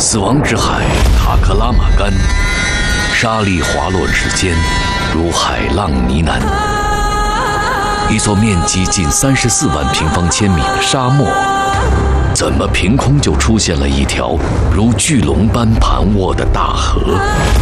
死亡之海塔克拉玛干，沙粒滑落之间，如海浪呢喃。一座面积近34万平方千米的沙漠，怎么凭空就出现了一条如巨龙般盘卧的大河？